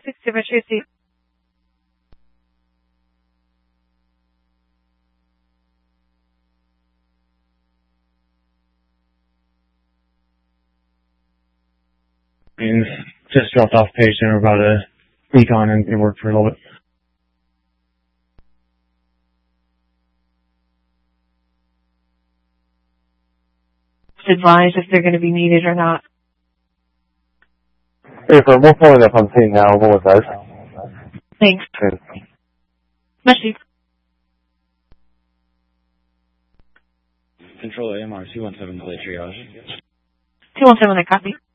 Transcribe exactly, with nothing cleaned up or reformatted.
six zero two C. And just dropped off patient. We're about a recon and, and work for a little bit. Advise if they're going to be needed or not. Hey, for we're pulling up on scene now. We'll advise. Thanks. Okay. Merci. Control A M R two one seven play triage. two one seven, I copy.